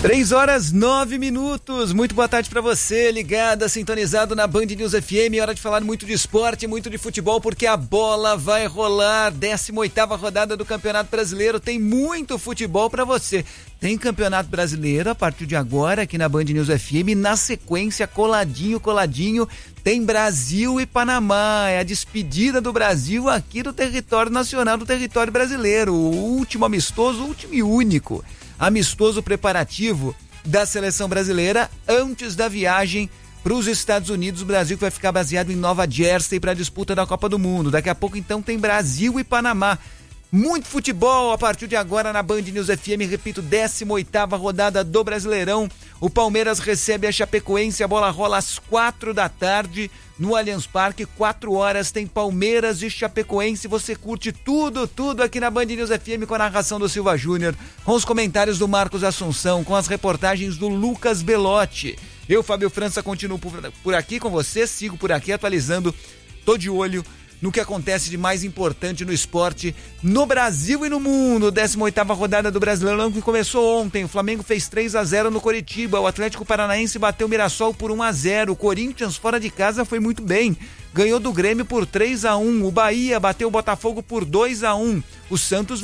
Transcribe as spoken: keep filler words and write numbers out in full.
Três horas, nove minutos. Muito boa tarde pra você, ligada, sintonizado na Band News F M. Hora de falar muito de esporte, muito de futebol, porque a bola vai rolar. décima oitava rodada do Campeonato Brasileiro. Tem muito futebol pra você. Tem Campeonato Brasileiro a partir de agora aqui na Band News F M. Na sequência, coladinho, coladinho, tem Brasil e Panamá. É a despedida do Brasil aqui do território nacional, do território brasileiro. O último amistoso, o último e único amistoso preparativo da seleção brasileira antes da viagem para os Estados Unidos. O Brasil que vai ficar baseado em Nova Jersey para a disputa da Copa do Mundo. Daqui a pouco então tem Brasil e Panamá. Muito futebol a partir de agora na Band News F M, repito, décima oitava rodada do Brasileirão. O Palmeiras recebe a Chapecoense, a bola rola às quatro da tarde no Allianz Parque, quatro horas tem Palmeiras e Chapecoense. Você curte tudo, tudo aqui na Band News F M com a narração do Silva Júnior, com os comentários do Marcos Assunção, com as reportagens do Lucas Belotti. Eu, Fábio França, continuo por, por aqui com você, sigo por aqui atualizando, tô de olho no que acontece de mais importante no esporte no Brasil e no mundo. décima oitava rodada do Brasileirão que começou ontem. O Flamengo fez três a zero no Coritiba. O Atlético Paranaense bateu o Mirassol por um a zero. O Corinthians fora de casa foi muito bem. Ganhou do Grêmio por três a um. O Bahia bateu o Botafogo por dois a um. O Santos